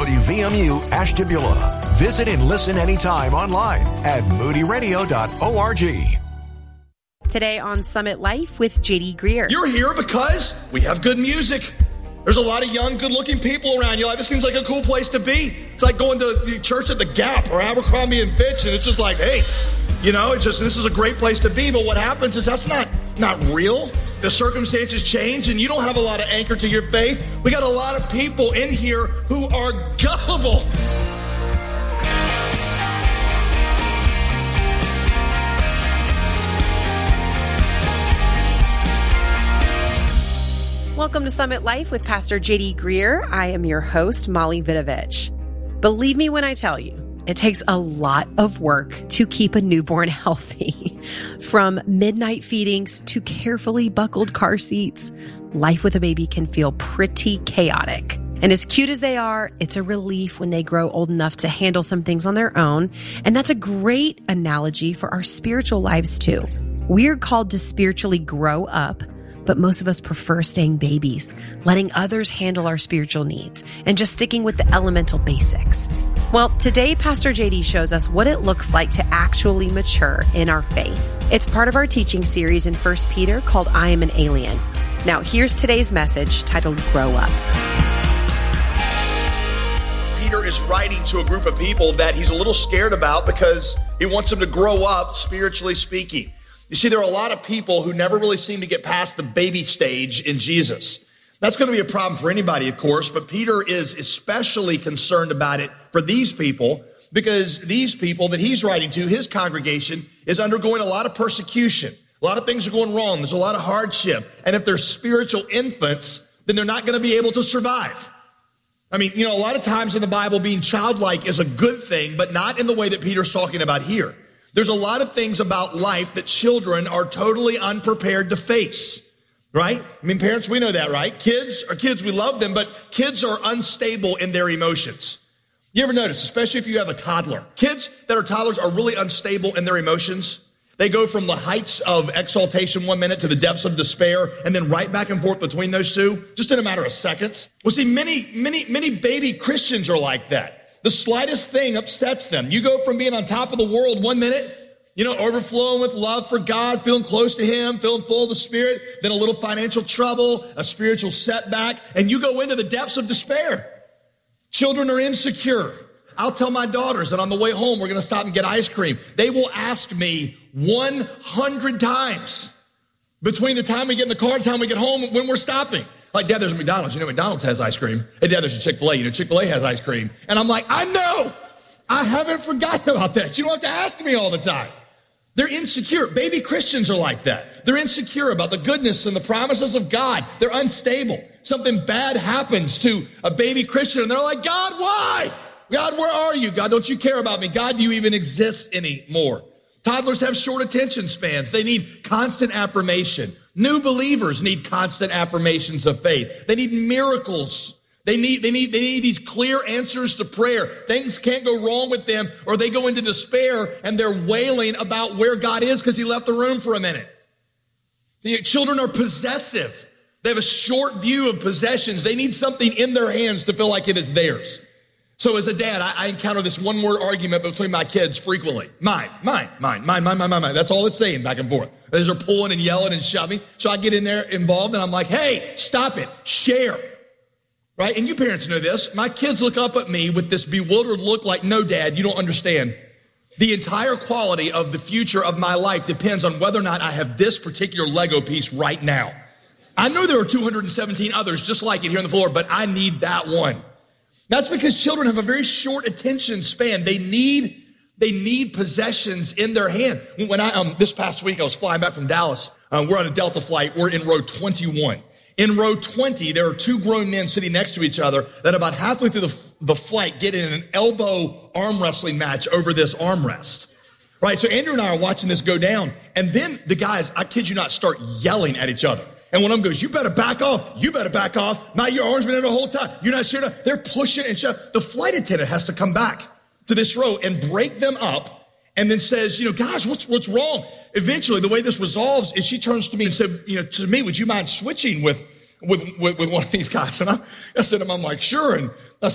WVMU Ashtabula. Visit and listen anytime online at moodyradio.org. Today on Summit Life with JD Greer. You're here because we have good music. There's a lot of young, good-looking people around. You're like, this seems like a cool place to be. It's like going to the church at the Gap or Abercrombie and Fitch, and it's just like, hey, this is a great place to be. But what happens is that's not real. The circumstances change, and you don't have a lot of anchor to your faith. We got a lot of people in here who are gullible. Welcome to Summit Life with Pastor JD Greer. I am your host, Molly Vidovich. Believe me when I tell you, it takes a lot of work to keep a newborn healthy. From midnight feedings to carefully buckled car seats, life with a baby can feel pretty chaotic. And as cute as they are, it's a relief when they grow old enough to handle some things on their own. And that's a great analogy for our spiritual lives too. We're called to spiritually grow up, but most of us prefer staying babies, letting others handle our spiritual needs, and just sticking with the elemental basics. Well, today, Pastor JD shows us what it looks like to actually mature in our faith. It's part of our teaching series in 1 Peter called I Am an Alien. Now, here's today's message titled Grow Up. Peter is writing to a group of people that he's a little scared about because he wants them to grow up, spiritually speaking. You see, there are a lot of people who never really seem to get past the baby stage in Jesus. That's going to be a problem for anybody, of course, but Peter is especially concerned about it for these people because these people that he's writing to, his congregation, is undergoing a lot of persecution. A lot of things are going wrong. There's a lot of hardship. And if they're spiritual infants, then they're not going to be able to survive. I mean, a lot of times in the Bible, being childlike is a good thing, but not in the way that Peter's talking about here. There's a lot of things about life that children are totally unprepared to face, right? I mean, parents, we know that, right? Kids are kids, we love them, but kids are unstable in their emotions. You ever notice, especially if you have a toddler, kids that are toddlers are really unstable in their emotions. They go from the heights of exaltation 1 minute to the depths of despair, and then right back and forth between those two, just in a matter of seconds. Well, see, many baby Christians are like that. The slightest thing upsets them. You go from being on top of the world 1 minute, overflowing with love for God, feeling close to Him, feeling full of the Spirit, then a little financial trouble, a spiritual setback, and you go into the depths of despair. Children are insecure. I'll tell my daughters that on the way home, we're going to stop and get ice cream. They will ask me 100 times between the time we get in the car and the time we get home when we're stopping. Like, Dad, there's a McDonald's. McDonald's has ice cream. Hey, Dad, there's a Chick-fil-A. Chick-fil-A has ice cream. And I'm like, I know. I haven't forgotten about that. You don't have to ask me all the time. They're insecure. Baby Christians are like that. They're insecure about the goodness and the promises of God. They're unstable. Something bad happens to a baby Christian, and they're like, God, why? God, where are you? God, don't you care about me? God, do you even exist anymore? Toddlers have short attention spans. They need constant affirmation. New believers need constant affirmations of faith. They need miracles. They need these clear answers to prayer. Things can't go wrong with them, or they go into despair and they're wailing about where God is because He left the room for a minute. The children are possessive. They have a short view of possessions. They need something in their hands to feel like it is theirs. So as a dad, I encounter this one-word argument between my kids frequently. Mine. That's all it's saying back and forth. They're pulling and yelling and shoving. So I get in there involved and I'm like, hey, stop it. Share. Right? And you parents know this. My kids look up at me with this bewildered look like, no, Dad, you don't understand. The entire quality of the future of my life depends on whether or not I have this particular Lego piece right now. I know there are 217 others just like it here on the floor, but I need that one. That's because children have a very short attention span. They need possessions in their hand. When this past week, I was flying back from Dallas. We're on a Delta flight. We're in row 21. In row 20, there are two grown men sitting next to each other that about halfway through the flight get in an elbow arm wrestling match over this armrest. Right? So Andrew and I are watching this go down. And then the guys, I kid you not, start yelling at each other. And one of them goes, you better back off. You better back off. Now your arm's been in the whole time. You're not sure. They're pushing and shoving. The flight attendant has to come back to this row and break them up and then says, guys, what's wrong? Eventually, the way this resolves is she turns to me and said, to me, would you mind switching with one of these guys? And I said to him, I'm like, sure. And